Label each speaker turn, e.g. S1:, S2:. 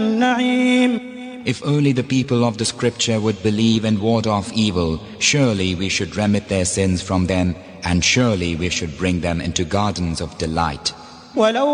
S1: النعيم.
S2: If only the people of the scripture would believe and ward off evil, surely we should remit their sins from them, and surely we should bring them into gardens of delight.
S1: ولو